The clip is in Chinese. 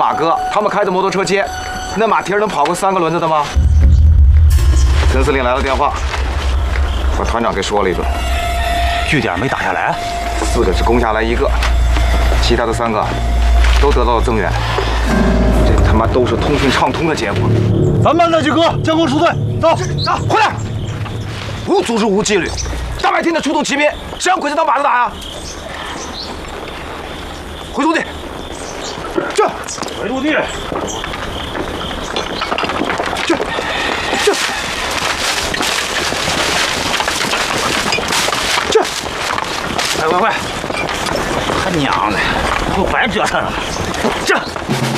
马哥，他们开着摩托车接，那马蹄能跑过3个轮子的吗？陈司令来了电话，把团长给说了一顿。 据点没打下来 ，4个只攻下来1个，其他的3个都得到了增援。这他妈都是通讯畅通的结果。 咱们那几个监控出队，走， 回来！无组织无纪律，大白天的出动骑兵，谁让鬼子当靶子打呀？回驻地。这， 回驻地。快！他娘的，不白折腾了！这。